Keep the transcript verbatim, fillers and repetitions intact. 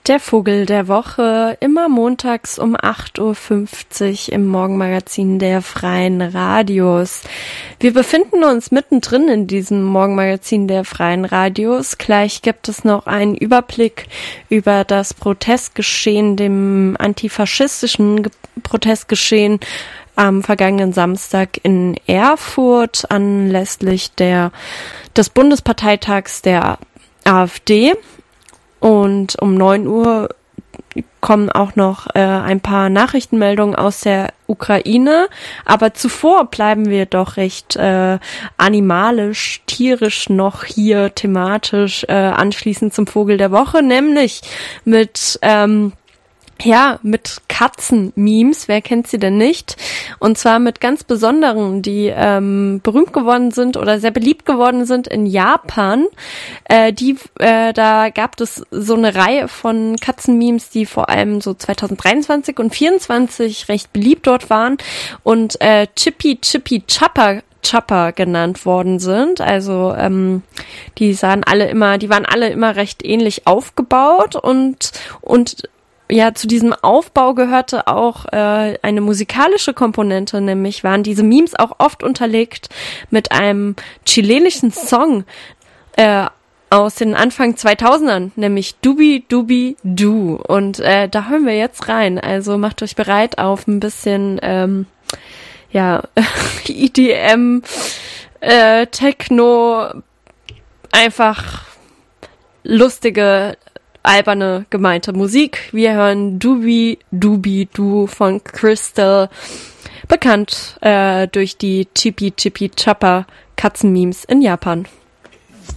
Der Vogel der Woche, immer montags um acht Uhr fünfzig im Morgenmagazin der Freien Radios. Wir befinden uns mittendrin in diesem Morgenmagazin der Freien Radios. Gleich gibt es noch einen Überblick über das Protestgeschehen, dem antifaschistischen Protestgeschehen am vergangenen Samstag in Erfurt anlässlich der, des Bundesparteitags der AfD. Und um neun Uhr kommen auch noch äh, ein paar Nachrichtenmeldungen aus der Ukraine. Aber zuvor bleiben wir doch recht äh, animalisch, tierisch noch hier thematisch äh, anschließend zum Vogel der Woche, nämlich mit ähm, Ja, mit Katzen-Memes, wer kennt sie denn nicht? Und zwar mit ganz besonderen, die ähm, berühmt geworden sind oder sehr beliebt geworden sind in Japan. Äh, die, äh, da gab es so eine Reihe von Katzen-Memes, die vor allem so zwanzig dreiundzwanzig und vierundzwanzig recht beliebt dort waren und äh, Chippy Chippy Chappa Chopper genannt worden sind. Also ähm, die sahen alle immer, die waren alle immer recht ähnlich aufgebaut und und ja, zu diesem Aufbau gehörte auch äh, eine musikalische Komponente, nämlich waren diese Memes auch oft unterlegt mit einem chilenischen Song äh, aus den Anfang zweitausendern, nämlich Dubi Dubi Du. Und äh, da hören wir jetzt rein. Also macht euch bereit auf ein bisschen ähm, ja E D M, äh, Techno, einfach lustige alberne, gemeinte Musik. Wir hören Dubi Dubi Du von Crystal, bekannt äh, durch die Chippy Chippy Chopper Katzenmemes in Japan.